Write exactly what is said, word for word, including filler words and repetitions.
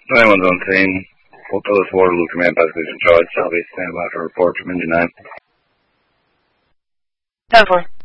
Anyone's on scene. Phyllis Waterloo Command Position Charge. Southeast standby for report from engine nine. ten four.